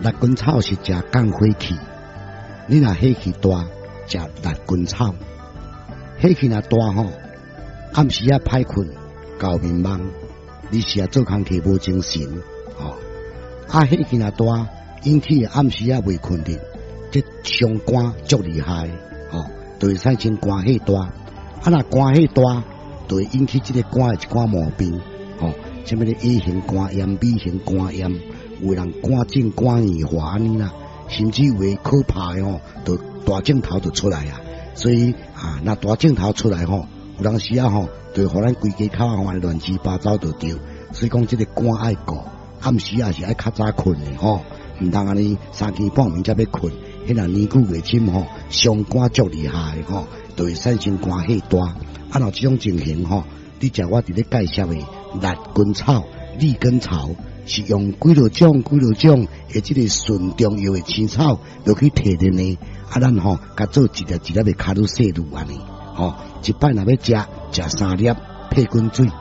辣根草是食降火气，你若火气大，食辣根草。火气若大吼，暗时啊歹困，搞面梦，你是啊做工课无精神吼。火气若大，引起暗时啊未困着，这伤肝足厉害吼，就会产生肝火大。若肝火大，就会引起这个肝的一寡毛病吼，什么咧 A 型肝炎、B 型肝炎。有人肝症、肝硬化安尼啦，甚至有诶可怕诶吼，就大镜头就出来啊。所以若大镜头出来吼，有当时吼，就互咱规家口吼乱七八糟就对。所以讲，这个肝爱顾，暗时也是爱较早困诶吼，唔通安尼3更半暝才要困。迄若年久月深吼，伤肝足厉害诶吼，就会产生肝火大。若这种情形吼，你食我伫咧介绍诶辣根草、利根草。是用几多种诶，即个纯中药诶青草落去提炼呢？咱吼，甲做一粒一粒诶卡路细路安尼，吼，一摆若要食3粒配滚水。